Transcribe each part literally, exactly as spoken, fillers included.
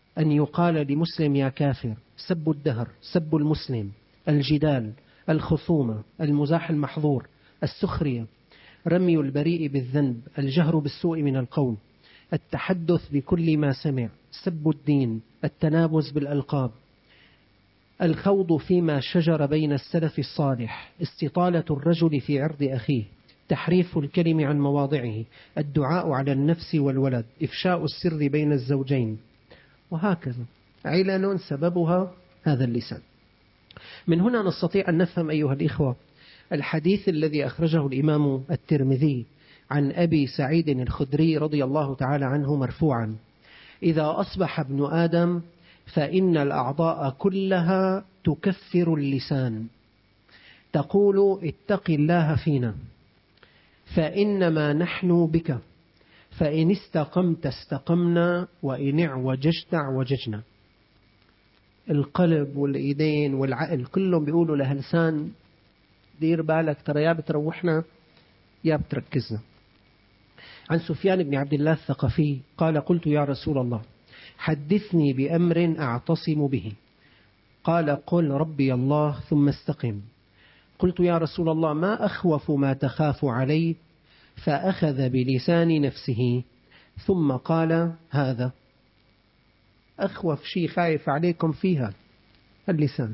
أن يقال لمسلم يا كافر، سب الدهر، سب المسلم، الجدال، الخصومة، المزاح المحظور، السخرية، رمي البريء بالذنب، الجهر بالسوء من القول، التحدث بكل ما سمع، سب الدين، التنابز بالألقاب، الخوض فيما شجر بين السلف الصالح، استطالة الرجل في عرض أخيه، تحريف الكلم عن مواضعه، الدعاء على النفس والولد، إفشاء السر بين الزوجين، وهكذا علل سببها هذا اللسان. من هنا نستطيع أن نفهم أيها الإخوة الحديث الذي أخرجه الإمام الترمذي عن أبي سعيد الخدري رضي الله تعالى عنه مرفوعا: إذا أصبح ابن آدم فإن الأعضاء كلها تكفر اللسان، تقول اتق الله فينا فإنما نحن بك، فإن استقمت استقمنا وإن اعوججت اعوججنا. القلب والإيدين والعقل كلهم بيقولوا لهاللسان دير بالك، ترى يا بتروحنا يا بتركزنا. عن سفيان بن عبد الله الثقفي قال: قلت يا رسول الله حدثني بأمر أعتصم به. قال: قل ربي الله ثم استقم. قلت يا رسول الله ما أخوف ما تخاف عليه؟ فأخذ بلسان نفسه ثم قال: هذا أخوف شيء خايف عليكم فيها اللسان.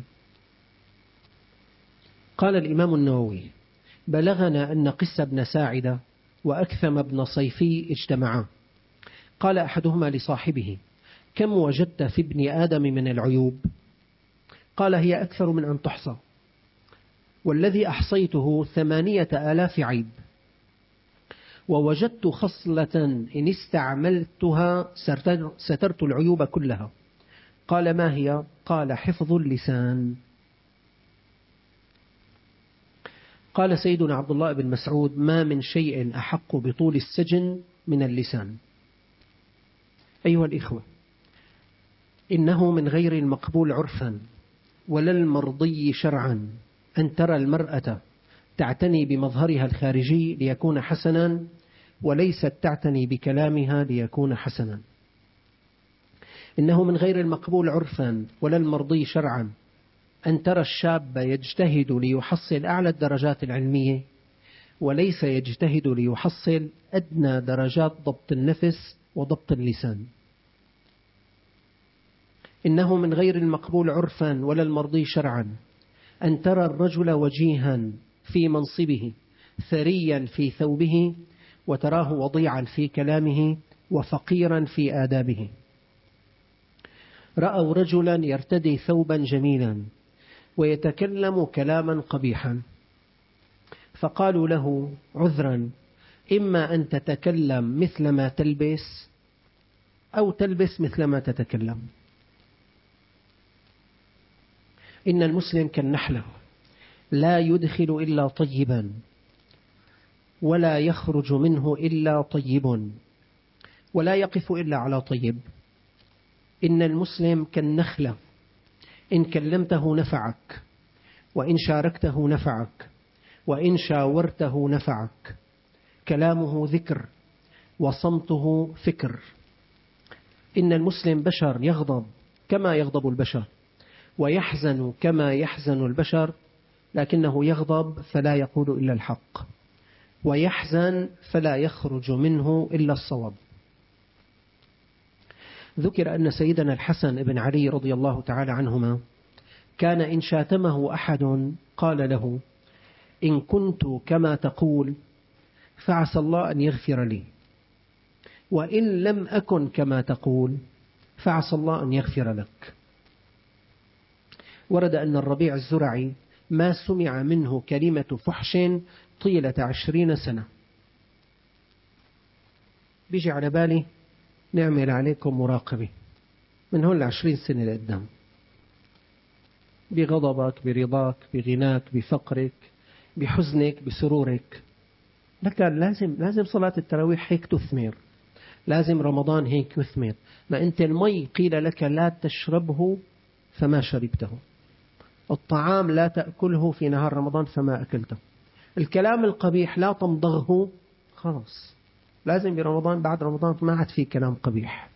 قال الإمام النووي: بلغنا أن قس بن ساعدة وأكثم بن صيفي اجتمعا. قال أحدهما لصاحبه: كم وجدت في ابن آدم من العيوب؟ قال: هي أكثر من أن تحصى، والذي أحصيته ثمانية آلاف عيب، ووجدت خصلة إن استعملتها سترت العيوب كلها. قال: ما هي؟ قال: حفظ اللسان. قال سيدنا عبد الله بن مسعود: ما من شيء أحق بطول السجن من اللسان. أيها الإخوة، إنه من غير المقبول عرفا ولا المرضي شرعا أن ترى المرأة تعتني بمظهرها الخارجي ليكون حسنا، وليست تعتني بكلامها ليكون حسنا. إنه من غير المقبول عرفا ولا المرضي شرعا أن ترى الشاب يجتهد ليحصل أعلى الدرجات العلمية، وليس يجتهد ليحصل أدنى درجات ضبط النفس وضبط اللسان. إنه من غير المقبول عرفا ولا المرضي شرعا أن ترى الرجل وجيها في منصبه ثريا في ثوبه، وتراه وضيعا في كلامه وفقيرا في آدابه. رأوا رجلا يرتدي ثوبا جميلا ويتكلم كلاما قبيحا، فقالوا له: عذرا، إما أن تتكلم مثل ما تلبس أو تلبس مثل ما تتكلم. إن المسلم كالنحلة لا يدخل إلا طيبا ولا يخرج منه إلا طيب، ولا يقف إلا على طيب. إن المسلم كالنخلة إن كلمته نفعك، وإن شاركته نفعك، وإن شاورته نفعك. كلامه ذكر وصمته فكر. إن المسلم بشر يغضب كما يغضب البشر، ويحزن كما يحزن البشر، لكنه يغضب فلا يقول إلا الحق، ويحزن فلا يخرج منه إلا الصواب. ذكر أن سيدنا الحسن بن علي رضي الله تعالى عنهما كان إن شاتمه أحد قال له: إن كنت كما تقول فعسى الله أن يغفر لي، وإن لم أكن كما تقول فعسى الله أن يغفر لك. ورد أن الربيع الزرعي ما سمع منه كلمة فحش طيلة عشرين سنة. بيجي على بالي نعمل عليكم مراقبة من هون لعشرين سنة لقدام، بغضبك، برضاك، بغناك، بفقرك، بحزنك، بسرورك. لكن لازم لازم صلاة التراويح هيك تثمر، لازم رمضان هيك يثمر. ما أنت المي قيل لك لا تشربه فما شربته، الطعام لا تأكله في نهار رمضان فما أكلته، الكلام القبيح لا تمضغه. خلاص لازم برمضان بعد رمضان ما عاد في كلام قبيح.